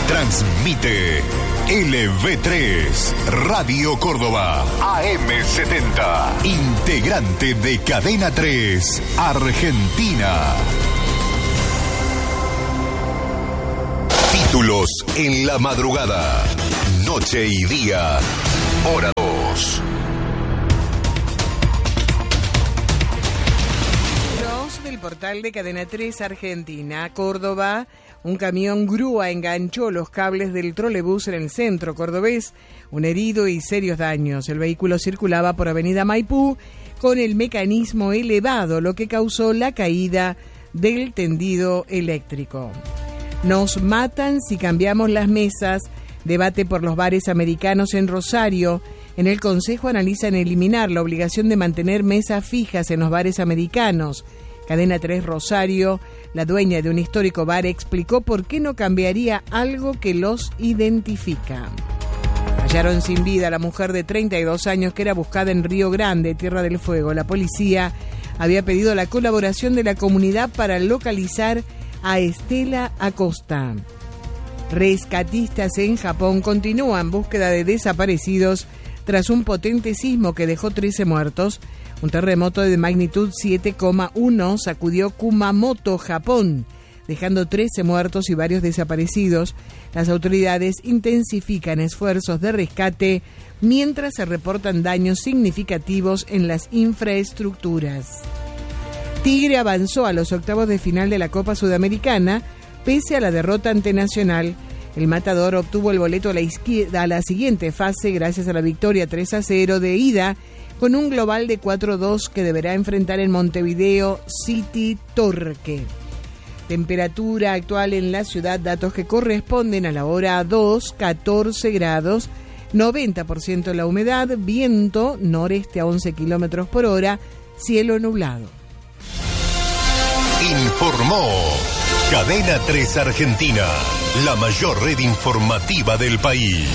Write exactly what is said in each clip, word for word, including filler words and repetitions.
Transmite L V tres, Radio Córdoba, A M setenta, integrante de Cadena tres, Argentina. Títulos en la madrugada, noche y día, hora dos. Del portal de Cadena tres Argentina, Córdoba, un camión grúa enganchó los cables del trolebús en el centro cordobés, un herido y serios daños. El vehículo circulaba por Avenida Maipú con el mecanismo elevado, lo que causó la caída del tendido eléctrico. Nos matan si cambiamos las mesas. Debate por los bares americanos en Rosario. En el Consejo analizan eliminar la obligación de mantener mesas fijas en los bares americanos. Cadena tres Rosario, la dueña de un histórico bar, explicó por qué no cambiaría algo que los identifica. Hallaron sin vida a la mujer de treinta y dos años que era buscada en Río Grande, Tierra del Fuego. La policía había pedido la colaboración de la comunidad para localizar a Estela Acosta. Rescatistas en Japón continúan búsqueda de desaparecidos tras un potente sismo que dejó trece muertos. Un terremoto de magnitud siete coma uno sacudió Kumamoto, Japón, dejando trece muertos y varios desaparecidos. Las autoridades intensifican esfuerzos de rescate mientras se reportan daños significativos en las infraestructuras. Tigre avanzó a los octavos de final de la Copa Sudamericana pese a la derrota ante Nacional. El Matador obtuvo el boleto a la, izquierda, a la siguiente fase gracias a la victoria tres a cero de ida, con un global de cuatro a dos que deberá enfrentar en Montevideo City Torque. Temperatura actual en la ciudad, datos que corresponden a la hora dos, catorce grados, noventa por ciento la humedad, viento noreste a once kilómetros por hora, cielo nublado. Informó Cadena tres Argentina, la mayor red informativa del país.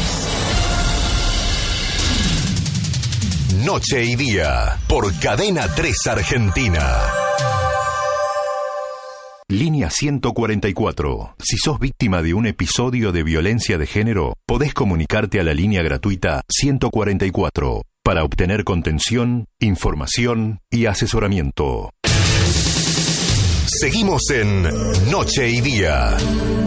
Noche y día, por Cadena tres Argentina. Línea ciento cuarenta y cuatro. Si sos víctima de un episodio de violencia de género, podés comunicarte a la línea gratuita ciento cuarenta y cuatro para obtener contención, información y asesoramiento. Seguimos en Noche y Día.